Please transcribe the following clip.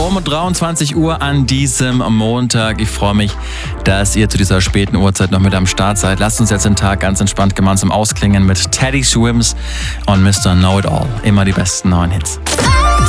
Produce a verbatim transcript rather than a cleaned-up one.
um dreiundzwanzig Uhr an diesem Montag. Ich freue mich, dass ihr zu dieser späten Uhrzeit noch mit am Start seid. Lasst uns jetzt den Tag ganz entspannt gemeinsam ausklingen mit Teddy Swims und Mister Know It All. Immer die besten neuen Hits.